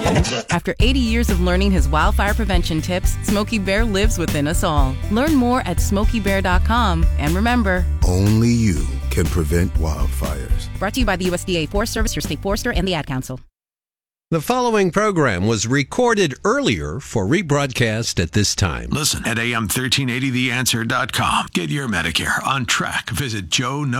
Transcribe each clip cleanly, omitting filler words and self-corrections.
After 80 years of learning his wildfire prevention tips, Smokey Bear lives within us all. Learn more at SmokeyBear.com. And remember, only you can prevent wildfires. Brought to you by the USDA Forest Service, your state forester, and the Ad Council. The following program was recorded earlier for rebroadcast at this time. Listen at am1380theanswer.com. Get your Medicare on track. Visit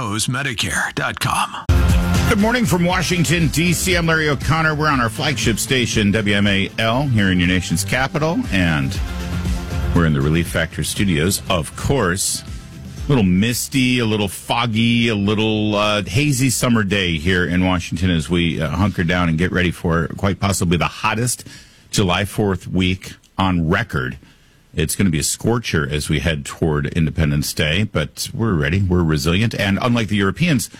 joeknowsmedicare.com. Good morning from Washington, D.C. I'm Larry O'Connor. We're on our flagship station, WMAL, here in your nation's capital. And we're in the Relief Factor studios, of course. A little misty, a little foggy, a little hazy summer day here in Washington as we hunker down and get ready for quite possibly the hottest July 4th week on record. It's going to be a scorcher as we head toward Independence Day, but we're ready. We're resilient. And unlike the Europeans,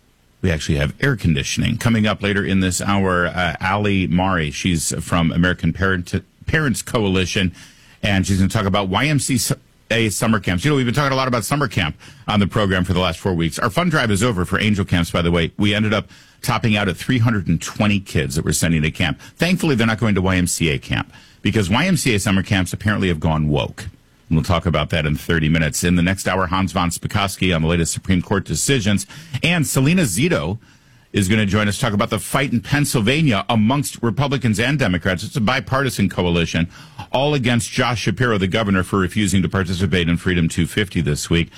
we actually have air conditioning. Coming up later in this hour, Ali Mari, she's from American Parents Coalition, and she's going to talk about YMCA summer camps. You know, we've been talking a lot about summer camp on the program for the last 4 weeks. Our fund drive is over for Angel Camps, by the way. We ended up topping out at 320 kids that we're sending to camp. Thankfully, they're not going to YMCA camp because YMCA summer camps apparently have gone woke. And we'll talk about that in 30 minutes. In the next hour, Hans von Spakovsky on the latest Supreme Court decisions. And Selena Zito is going to join us to talk about the fight in Pennsylvania amongst Republicans and Democrats. It's a bipartisan coalition, all against Josh Shapiro, the governor, for refusing to participate in Freedom 250 this week.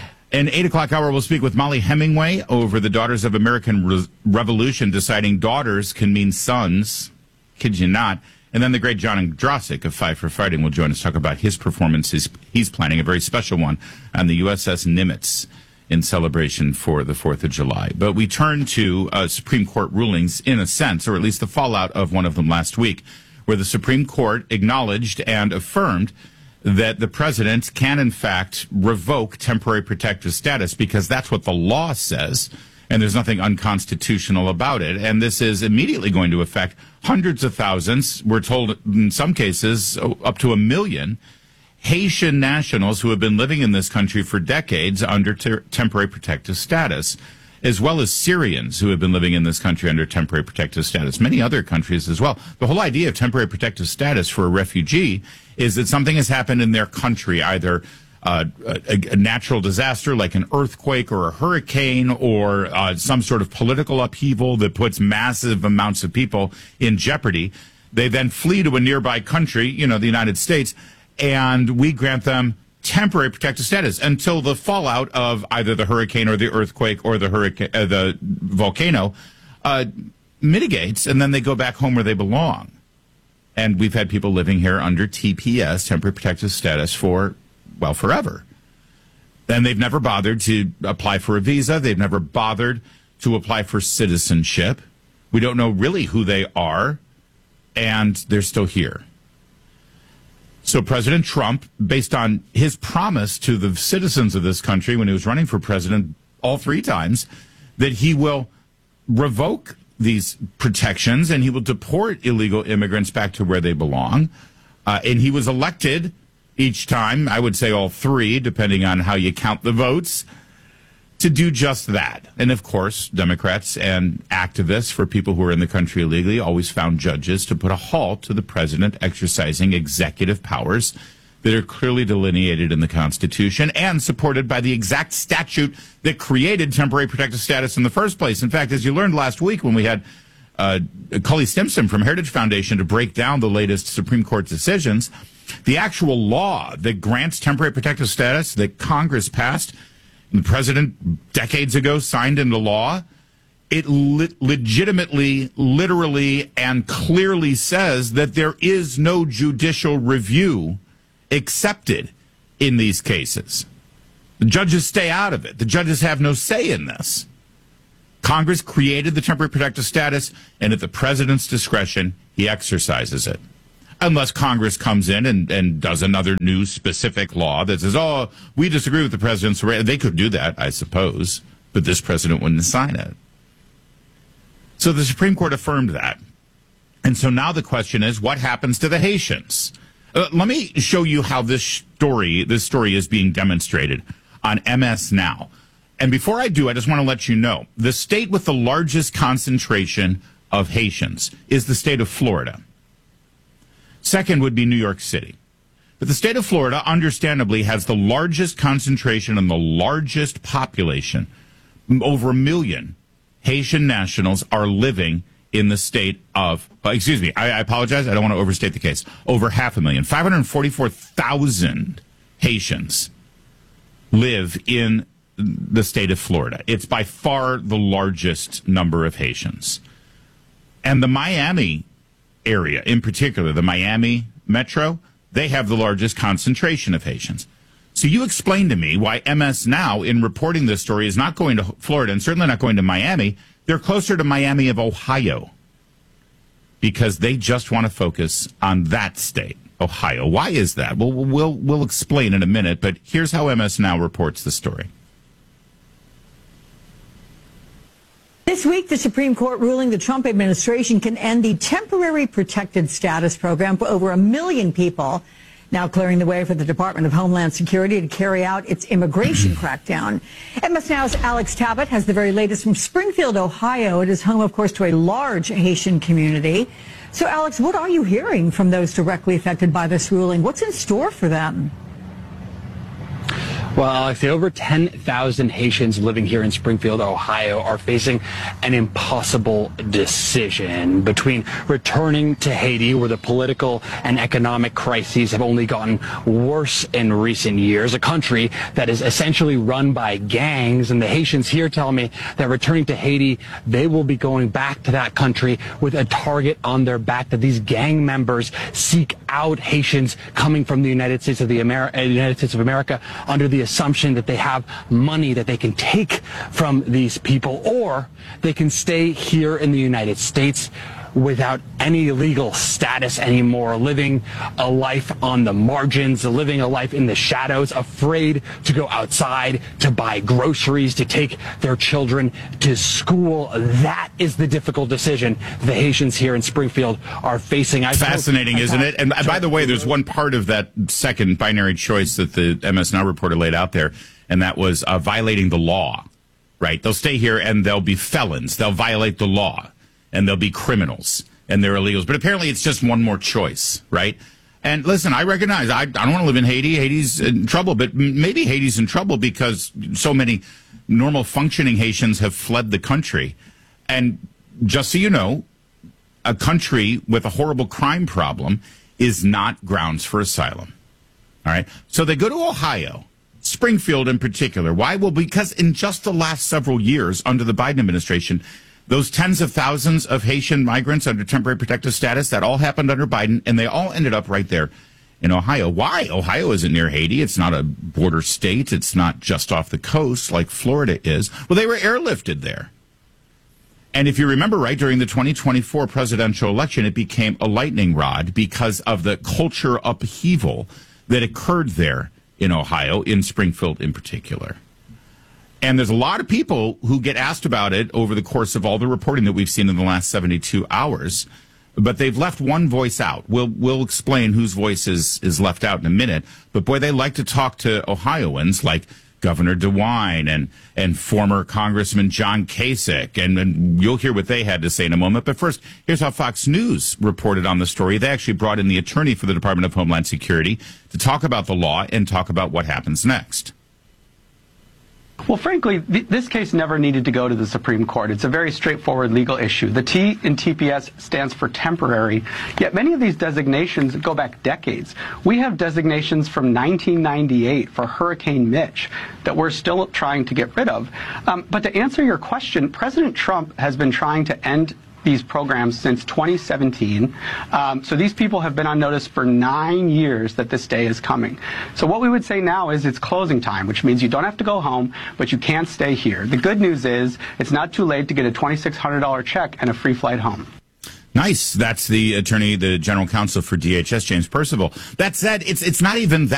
In 8 o'clock hour, we'll speak with Molly Hemingway over the Daughters of American Revolution, deciding daughters can mean sons. Kid you not. And then the great John Andrasik of Five for Fighting will join us to talk about his performances. He's planning a very special one on the USS Nimitz in celebration for the 4th of July. But we turn to Supreme Court rulings in a sense, or at least the fallout of one of them last week, where the Supreme Court acknowledged and affirmed that the president can, in fact, revoke temporary protective status because that's what the law says, and there's nothing unconstitutional about it. And this is immediately going to affect hundreds of thousands, we're told in some cases up to 1 million, Haitian nationals who have been living in this country for decades under temporary protective status, as well as Syrians who have been living in this country under temporary protective status, many other countries as well. The whole idea of temporary protective status for a refugee is that something has happened in their country, either a natural disaster like an earthquake or a hurricane or some sort of political upheaval that puts massive amounts of people in jeopardy. They then flee to a nearby country, you know, the United States, and we grant them temporary protective status until the fallout of either the hurricane or the earthquake or the volcano mitigates, and then they go back home where they belong. And we've had people living here under TPS, temporary protective status, for, well, forever. And they've never bothered to apply for a visa. They've never bothered to apply for citizenship. We don't know really who they are, and they're still here. So President Trump, based on his promise to the citizens of this country when he was running for president all 3 times, that he will revoke these protections and he will deport illegal immigrants back to where they belong. And he was elected each time, I would say all 3, depending on how you count the votes, to do just that. And of course, Democrats and activists for people who are in the country illegally always found judges to put a halt to the president exercising executive powers that are clearly delineated in the Constitution and supported by the exact statute that created temporary protective status in the first place. In fact, as you learned last week when we had Cully Stimson from Heritage Foundation to break down the latest Supreme Court decisions, the actual law that grants temporary protective status that Congress passed, the president decades ago signed into law, it legitimately, literally, and clearly says that there is no judicial review accepted in these cases. The judges stay out of it. The judges have no say in this. Congress created the temporary protective status, and at the president's discretion, he exercises it. Unless Congress comes in and does another new specific law that says, oh, we disagree with the president's. They could do that, I suppose, but this president wouldn't sign it. So the Supreme Court affirmed that. And so now the question is, what happens to the Haitians? Let me show you how this story is being demonstrated on MS Now. And before I do, I just want to let you know, the state with the largest concentration of Haitians is the state of Florida. Second would be New York City. But the state of Florida, understandably, has the largest concentration and the largest population. Over 1 million Haitian nationals are living in the state of, I apologize, I don't want to overstate the case. Over 500,000, 544,000 Haitians live in the state of Florida. It's by far the largest number of Haitians. And the Miami area, in particular, the Miami metro, they have the largest concentration of Haitians. So you explain to me why MS Now, in reporting this story, is not going to Florida and certainly not going to Miami. They're closer to Miami of Ohio because they just want to focus on that state, Ohio. Why is that? Well, we'll explain in a minute, but here's how MS Now reports the story. This week, the Supreme Court ruling the Trump administration can end the temporary protected status program for over 1 million people, now clearing the way for the Department of Homeland Security to carry out its immigration crackdown. MS Now's Alex Tabbitt has the very latest from Springfield, Ohio. It is home, of course, to a large Haitian community. So, Alex, what are you hearing from those directly affected by this ruling? What's in store for them? Well, Alex, the over 10,000 Haitians living here in Springfield, Ohio, are facing an impossible decision between returning to Haiti, where the political and economic crises have only gotten worse in recent years, a country that is essentially run by gangs. And the Haitians here tell me that returning to Haiti, they will be going back to that country with a target on their back, that these gang members seek out Haitians coming from the United States of America under the assumption that they have money that they can take from these people, or they can stay here in the United States without any legal status anymore, living a life on the margins, living a life in the shadows, afraid to go outside to buy groceries, to take their children to school. That is the difficult decision the Haitians here in Springfield are facing. Fascinating, isn't it? And by the way, there's one part of that second binary choice that the MS Now reporter laid out there, and that was violating the law, right? They'll stay here and they'll be felons. They'll violate the law. And they'll be criminals, and they're illegals. But apparently it's just one more choice, right? And listen, I recognize I don't want to live in Haiti. Haiti's in trouble, but maybe Haiti's in trouble because so many normal functioning Haitians have fled the country. And just so you know, a country with a horrible crime problem is not grounds for asylum. All right? So they go to Ohio, Springfield in particular. Why? Well, because in just the last several years under the Biden administration, those tens of thousands of Haitian migrants under temporary protective status, that all happened under Biden, and they all ended up right there in Ohio. Why? Ohio isn't near Haiti. It's not a border state. It's not just off the coast like Florida is. Well, they were airlifted there. And if you remember right, during the 2024 presidential election, it became a lightning rod because of the culture upheaval that occurred there in Ohio, in Springfield in particular. And there's a lot of people who get asked about it over the course of all the reporting that we've seen in the last 72 hours. But they've left one voice out. We'll explain whose voice is left out in a minute. But boy, they like to talk to Ohioans like Governor DeWine and former Congressman John Kasich. And you'll hear what they had to say in a moment. But first, here's how Fox News reported on the story. They actually brought in the attorney for the Department of Homeland Security to talk about the law and talk about what happens next. Well, frankly, this case never needed to go to the Supreme Court. It's a very straightforward legal issue. The T in TPS stands for temporary, yet many of these designations go back decades. We have designations from 1998 for Hurricane Mitch that we're still trying to get rid of. But to answer your question, President Trump has been trying to end these programs since 2017. So these people have been on notice for 9 years that this day is coming. So what we would say now is it's closing time, which means you don't have to go home, but you can't stay here. The good news is it's not too late to get a $2,600 check and a free flight home. Nice. That's the attorney, the general counsel for DHS, James Percival. That said, it's not even that.